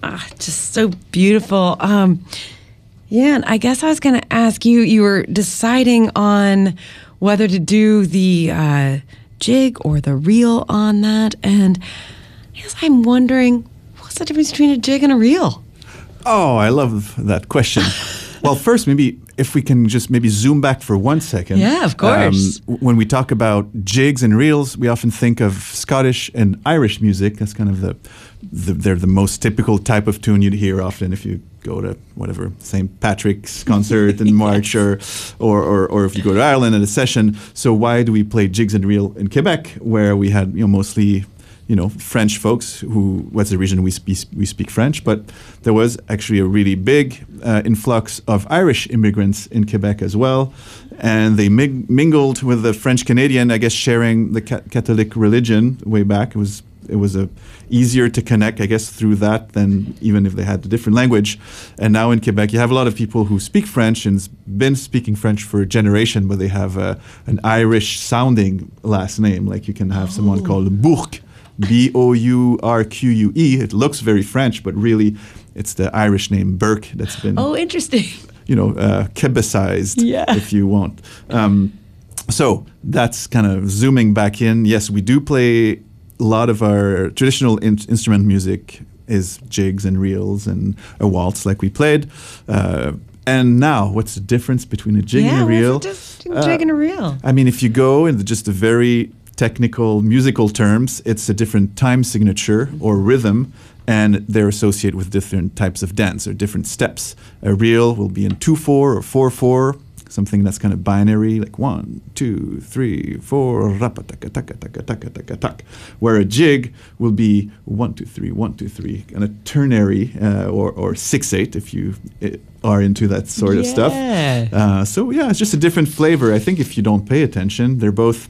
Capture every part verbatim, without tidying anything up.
Ah, just so beautiful. Um, yeah, and I guess I was going to ask you, you were deciding on whether to do the uh, jig or the reel on that. And I guess I'm wondering, what's the difference between a jig and a reel? Oh, I love that question. Well, first, maybe if we can just maybe zoom back for one second. Yeah, of course. Um, when we talk about jigs and reels, we often think of Scottish and Irish music. That's kind of the, the they're the most typical type of tune you'd hear often if you go to whatever Saint Patrick's concert in March, yes. or, or, or or if you go to Ireland at a session. So why do we play jigs and reel in Quebec, where we had you know mostly you know, French folks who, what's the region we speak, we speak French, but there was actually a really big uh, influx of Irish immigrants in Quebec as well. And they mig- mingled with the French Canadian, I guess, sharing the ca- Catholic religion way back. It was it was a easier to connect, I guess, through that than even if they had a different language. And now in Quebec, you have a lot of people who speak French and has been speaking French for a generation, but they have a, an Irish-sounding last name. Like you can have oh. someone called Bourque, B O U R Q U E. It looks very French, but really it's the Irish name Burke that's been... Oh, interesting. You know, uh, Quebecized, yeah. if you want. Um, so that's kind of zooming back in. Yes, we do play a lot of our traditional in- instrument music is jigs and reels and a waltz like we played. Uh, and now, what's the difference between a jig yeah, and a reel? What's the difference between a jig uh, and a reel? I mean, if you go into just a very technical musical terms, it's a different time signature or rhythm, and they're associated with different types of dance or different steps. A reel will be in two four or four four, something that's kind of binary, like one, two, three, four, rapa-taka-taka-taka-taka-taka-taka. Where a jig will be one, two, three, one, two, three, kind of ternary, uh, or, or six, eight, if you it, are into that sort yeah. of stuff. Uh, so yeah, it's just a different flavor. I think if you don't pay attention, they're both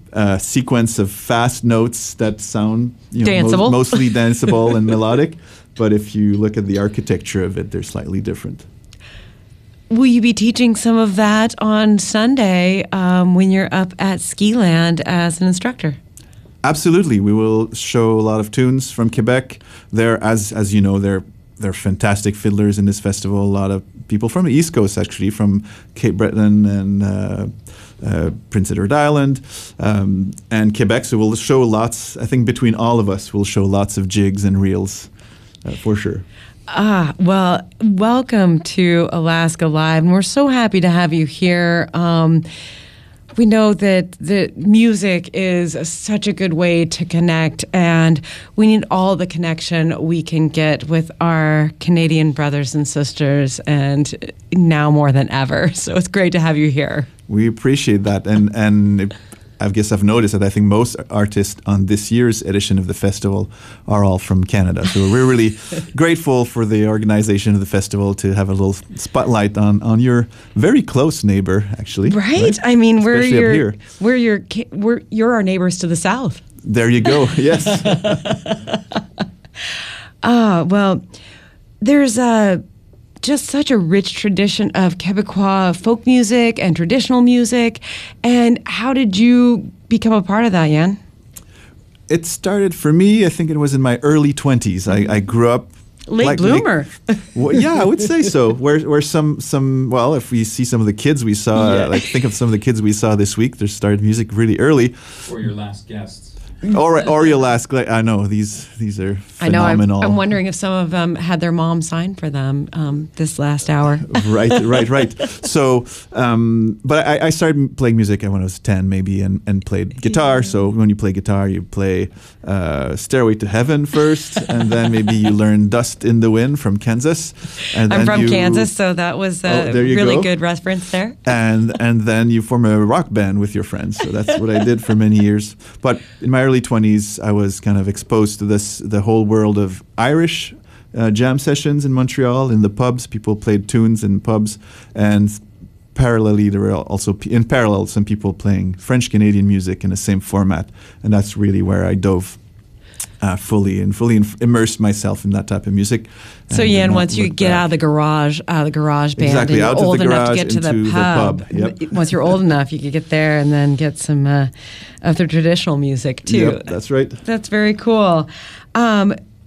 a sequence of fast notes that sound you know, mo- mostly danceable and melodic. But if you look at the architecture of it, they're slightly different. Will you be teaching some of that on Sunday um, when you're up at Skiland as an instructor? Absolutely. We will show a lot of tunes from Quebec. There, as as you know, they're they're fantastic fiddlers in this festival. A lot of people from the East Coast, actually, from Cape Breton and uh, uh, Prince Edward Island um, and Quebec. So we'll show lots. I think between all of us, we'll show lots of jigs and reels uh, for sure. Ah, well, welcome to Alaska Live, and we're so happy to have you here. Um, we know that the music is such a good way to connect, and we need all the connection we can get with our Canadian brothers and sisters, and now more than ever. So it's great to have you here. We appreciate that, and and. It, I guess I've noticed that I think most artists on this year's edition of the festival are all from Canada. So we're really grateful for the organization of the festival to have a little spotlight on, on your very close neighbor, actually. Right. right? I mean, we're Especially your, up here. we're your, we're you're our neighbors to the south. There you go. Yes. Ah, well, there's a. just such a rich tradition of Quebecois folk music and traditional music. And how did you become a part of that, Jan? It started for me, I think it was in my early twenties. I, I grew up late like, bloomer. Like, well, yeah, I would say so. Where where some some well, if we see some of the kids we saw, yeah. like think of some of the kids we saw this week, they started music really early. Or your last guests. Or, or your last, I know these these are phenomenal. I know. I'm, I'm wondering if some of them had their mom sign for them um, this last hour. right, right, right. So, um, but I, I started playing music when I was ten, maybe, and, and played guitar. Yeah. So when you play guitar, you play uh, "Stairway to Heaven" first, and then maybe you learn "Dust in the Wind" from Kansas. And I'm then from you, Kansas, so that was a oh, really go. good reference there. and and then you form a rock band with your friends. So that's what I did for many years. But in my early twenties, I was kind of exposed to this, the whole world of Irish uh, jam sessions in Montreal, in the pubs. People played tunes in pubs, and parallelly, there were also, in parallel, some people playing French-Canadian music in the same format, and that's really where I dove uh, fully and fully inf- immersed myself in that type of music. So, Jan, once you get back. out of the garage, out of the garage band, exactly, and you're out old of the enough garage to get to the into pub. The pub. Yep. Once you're old enough, you could get there and then get some uh, of the traditional music too. Yep, that's right. That's very cool. Um,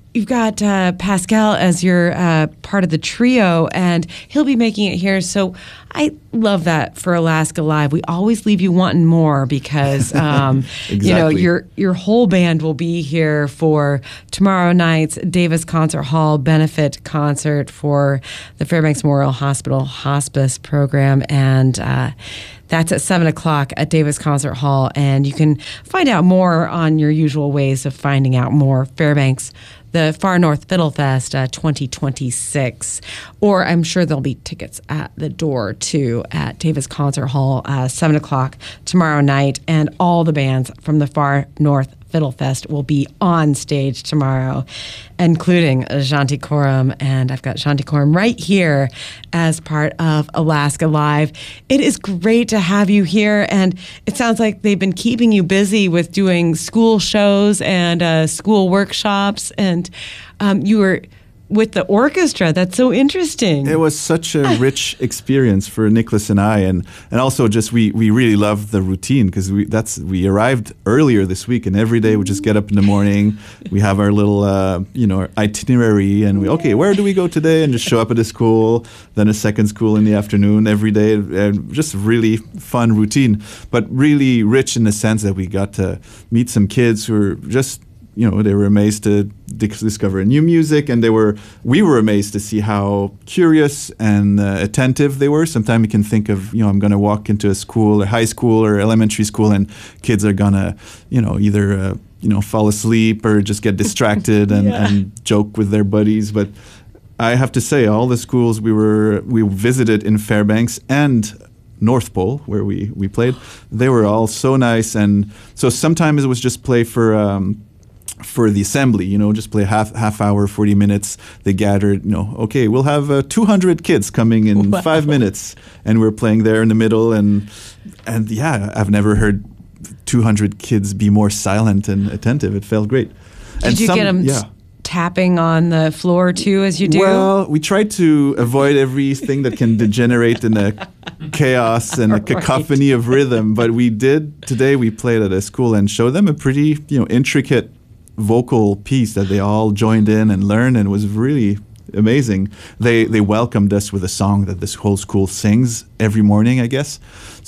you've got uh, Pascal as your uh, part of the trio, and he'll be making it here. So I love that for Alaska Live. We always leave you wanting more because um, exactly. you know your your whole band will be here for tomorrow night's Davis Concert Hall benefit concert for the Fairbanks Memorial Hospital Hospice Program, and uh, that's at seven o'clock at Davis Concert Hall. And you can find out more on your usual ways of finding out more. Fairbanks, the Far North Fiddle Fest uh, twenty twenty-six. Or I'm sure there'll be tickets at the door, too, at Davis Concert Hall, uh, seven o'clock tomorrow night. And all the bands from the Far North Fiddle Fest will be on stage tomorrow, including Shanti Coram. And I've got Shanti Coram right here as part of Alaska Live. It is great to have you here. And it sounds like they've been keeping you busy with doing school shows and uh, school workshops. And um, you were with the orchestra. That's so interesting. It was such a rich experience for Nicholas and I, and and also just we we really loved the routine because we that's we arrived earlier this week, and every day we just get up in the morning, we have our little uh, you know itinerary, and we okay where do we go today, and just show up at a school, then a second school in the afternoon every day, and just really fun routine, but really rich in the sense that we got to meet some kids who were just. You know, they were amazed to discover new music, and they were. We were amazed to see how curious and uh, attentive they were. Sometimes you can think of, you know, I'm going to walk into a school, or high school, or elementary school, and kids are gonna, you know, either uh, you know fall asleep or just get distracted and, yeah. and joke with their buddies. But I have to say, all the schools we were we visited in Fairbanks and North Pole, where we we played, they were all so nice. And so sometimes it was just play for. Um, for the assembly, you know, just play half half hour, forty minutes. They gathered, you know, okay, we'll have uh, two hundred kids coming in wow. five minutes, and we're playing there in the middle, and and yeah, I've never heard two hundred kids be more silent and attentive. It felt great. Did and you some, get them yeah. tapping on the floor too, as you do? Well, we try to avoid everything that can degenerate in a chaos and a right. cacophony of rhythm, but we did today. We played at a school and showed them a pretty, you know, intricate vocal piece that they all joined in and learned, and it was really amazing. They they welcomed us with a song that this whole school sings every morning, I guess.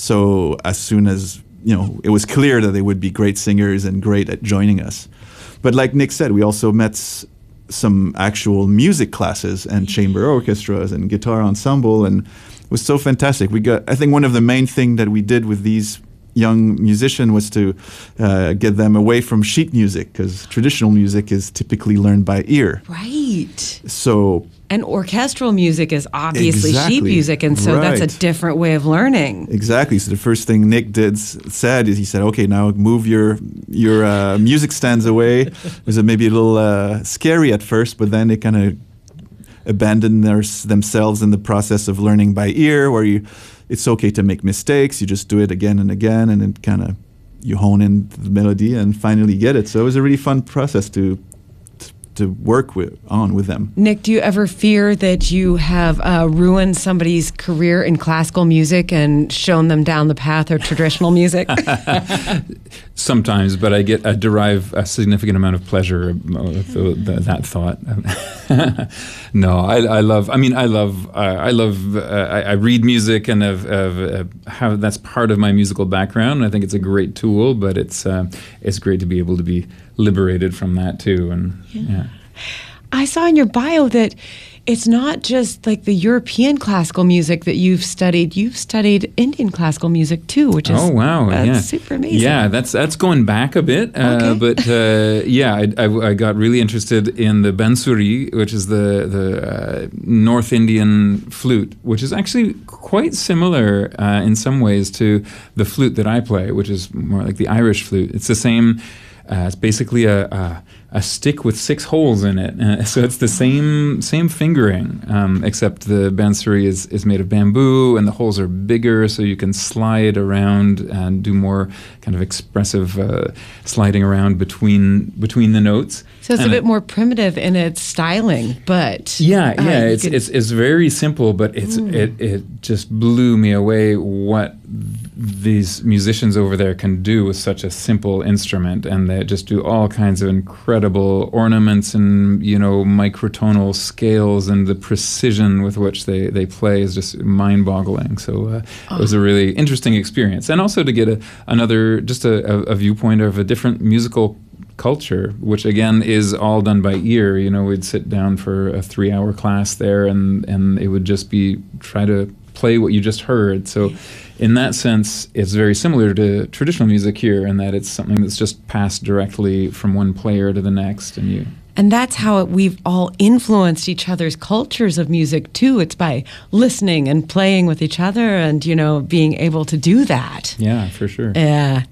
So as soon as, you know, it was clear that they would be great singers and great at joining us. But like Nick said, we also met s- some actual music classes and chamber orchestras and guitar ensemble, and it was so fantastic. We got, I think one of the main thing that we did with these young musician was to uh, get them away from sheet music, because traditional music is typically learned by ear. Right. So and orchestral music is obviously exactly, sheet music, and so right. that's a different way of learning. Exactly. So the first thing Nick did said is he said, "Okay, now move your your uh, music stands away." It was maybe a little uh, scary at first, but then they kind of abandoned their, themselves in the process of learning by ear, where you. It's okay to make mistakes. You just do it again and again, and then kind of you hone in the melody and finally get it. So it was a really fun process to to work with on with them. Nick, do you ever fear that you have uh, ruined somebody's career in classical music and shown them down the path of traditional music? Sometimes, but I get I derive a significant amount of pleasure with the, the, that thought. No, I, I love. I mean, I love. Uh, I love. Uh, I, I read music, and have, have, uh, have that's part of my musical background. I think it's a great tool, but it's uh, it's great to be able to be liberated from that too. And yeah. yeah. I saw in your bio that it's not just like the European classical music that you've studied. You've studied Indian classical music too, which is oh wow, that's yeah. super amazing. Yeah, that's that's going back a bit, uh, okay. but uh, yeah, I, I, I got really interested in the bansuri, which is the the uh, North Indian flute, which is actually quite similar uh, in some ways to the flute that I play, which is more like the Irish flute. It's the same. Uh, it's basically a, a a stick with six holes in it, uh, so it's the same same fingering, um, except the bansuri is, is made of bamboo, and the holes are bigger, so you can slide around and do more kind of expressive uh, sliding around between between the notes. So it's and a bit it, more primitive in its styling, but yeah, uh, yeah, it's could, it's it's very simple, but it's mm. it it just blew me away what these musicians over there can do with such a simple instrument, and they just do all kinds of incredible ornaments and, you know, microtonal scales, and the precision with which they, they play is just mind-boggling. So uh, oh. it was a really interesting experience, and also to get a, another, just a, a, a viewpoint of a different musical culture, which again is all done by ear. You know, we'd sit down for a three-hour class there, and, and it would just be try to play what you just heard. So in that sense, it's very similar to traditional music here in that it's something that's just passed directly from one player to the next. And you and that's how it, we've all influenced each other's cultures of music too. It's by listening and playing with each other, and, you know, being able to do that. Yeah, for sure. Yeah.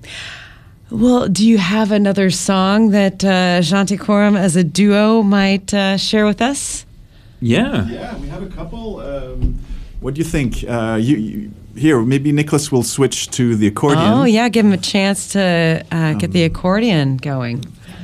Well, do you have another song that uh, Janticorum as a duo might uh, share with us? Yeah. Yeah, we have a couple. Um, what do you think? Uh, you, you here, maybe Nicholas will switch to the accordion. Oh, yeah, give him a chance to uh, get um, the accordion going.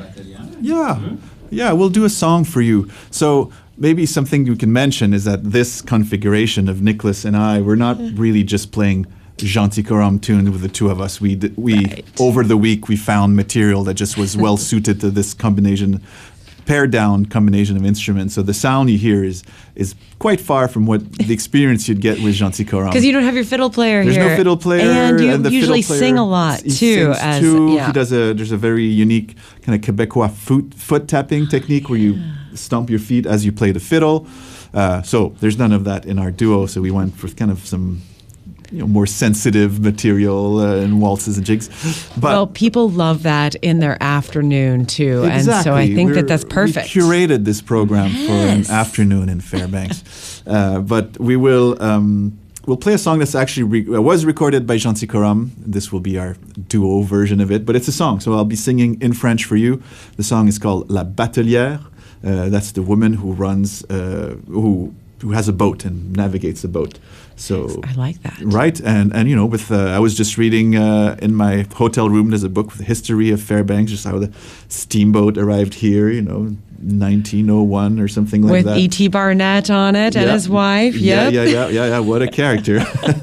Yeah, yeah, we'll do a song for you. So maybe something you can mention is that this configuration of Nicholas and I, we're not really just playing Janticorum tuned with the two of us. We, we right. over the week, we found material that just was well suited to this combination, pared down combination of instruments. So the sound you hear is is quite far from what the experience you'd get with Janticorum. Because you don't have your fiddle player There's here. There's no fiddle player. And you and the usually player, sing a lot, he too. Sings as, too. Yeah. He does a, there's a very unique kind of Quebecois foot, foot tapping technique where you stomp your feet as you play the fiddle. Uh, so there's none of that in our duo, so we went for kind of some, you know, more sensitive material uh, and waltzes and jigs. But well, people love that in their afternoon too, exactly. and so I think We're, that that's perfect. We curated this program yes. for an afternoon in Fairbanks, uh, but we will um, we'll play a song that's actually re- was recorded by Janticorum. This will be our duo version of it, but it's a song, so I'll be singing in French for you. The song is called La Batelière. Uh, that's the woman who runs, uh, who who has a boat and navigates the boat. So I like that. Right, and and you know, with uh, I was just reading uh, in my hotel room. There's a book with the history of Fairbanks, just how the steamboat arrived here. You know, nineteen oh one or something like with that. With E T Barnett on it, yeah. and his wife. Yeah, yep. yeah, yeah, yeah, yeah. What a character!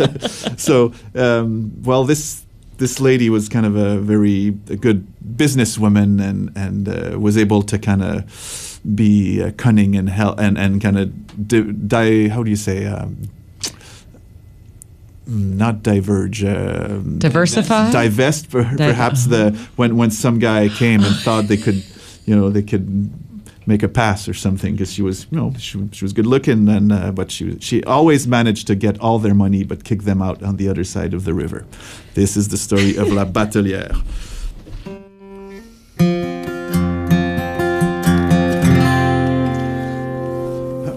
So, um, well, this this lady was kind of a very a good businesswoman, and and uh, was able to kind of be uh, cunning and hel- and and kind of di-, di how do you say. Um, Not diverge, uh, diversify, divest. Per, Di- perhaps the when when some guy came and thought they could, you know, they could make a pass or something because she was, you know, she, she was good looking, and uh, but she she always managed to get all their money but kick them out on the other side of the river. This is the story of La Batelière.